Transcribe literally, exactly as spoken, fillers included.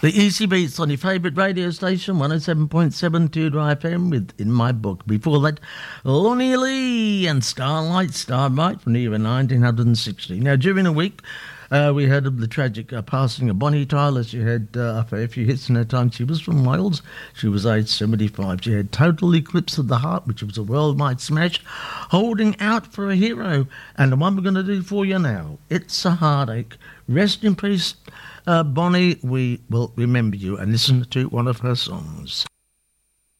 The Easy Beats on your favourite radio station, one oh seven point seven Tudor F M, with In My Book. Before that, Lonnie Lee and Starlight, Starlight from the year nineteen sixty. Now, during the week, uh, we heard of the tragic uh, passing of Bonnie Tyler. She had uh, a fair few hits in her time. She was from Wales. She was aged seventy-five. She had Total Eclipse of the Heart, which was a worldwide smash, Holding Out for a Hero. And the one we're going to do for you now, It's a Heartache. Rest in peace, Uh, Bonnie, we will remember you and listen to one of her songs.